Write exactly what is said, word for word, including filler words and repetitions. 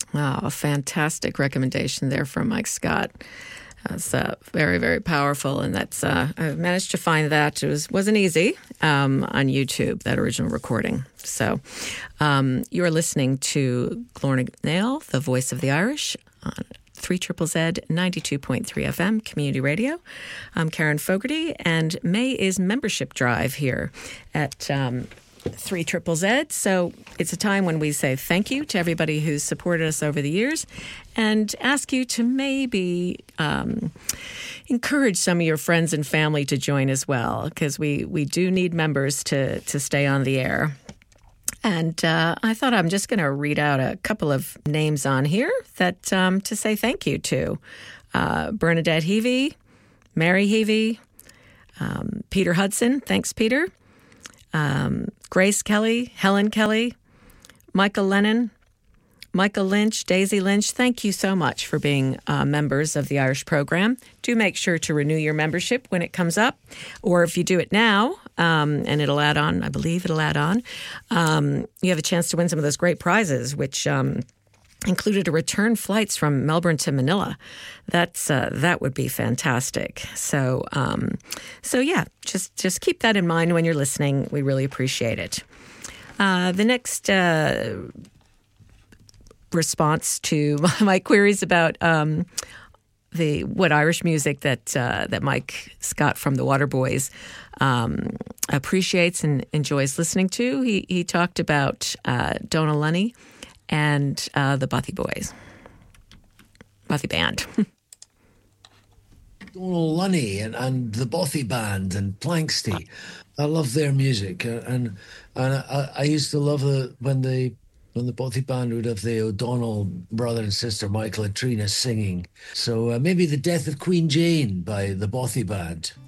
Oh, a fantastic recommendation there from Mike Scott. That's uh, very, very powerful, and that's uh, I managed to find that. It was, wasn't easy um, on YouTube, that original recording. So um, you're listening to Glorna Nail, the voice of the Irish, on three Z Z Z ninety-two point three F M Community Radio. I'm Karen Fogarty, and May is membership drive here at um, three Z Z Z. So it's a time when we say thank you to everybody who's supported us over the years and ask you to maybe um, encourage some of your friends and family to join as well, because we, we do need members to, to stay on the air. And uh, I thought I'm just going to read out a couple of names on here that um, to say thank you to. Uh, Bernadette Heavey, Mary Heavey, um, Peter Hudson. Thanks, Peter. Um, Grace Kelly, Helen Kelly, Michael Lennon, Michael Lynch, Daisy Lynch. Thank you so much for being uh, members of the Irish program. Do make sure to renew your membership when it comes up, or if you do it now, um, and it'll add on, I believe it'll add on, um, you have a chance to win some of those great prizes, which um, included a return flights from Melbourne to Manila. That's uh, that would be fantastic. So, um, so yeah, just just keep that in mind when you're listening. We really appreciate it. Uh, the next uh, response to my queries about um, the what Irish music that uh, that Mike Scott from the Waterboys um, appreciates and enjoys listening to. He he talked about uh, Donna Lunny and uh, the Bothy Boys, Bothy Band. Donal Lunny and, and the Bothy Band and Planksty. I love their music, uh, and and I, I used to love the when they when the Bothy Band would have the O'Donnell brother and sister Michael and Trina singing. So uh, maybe The Death of Queen Jane by the Bothy Band.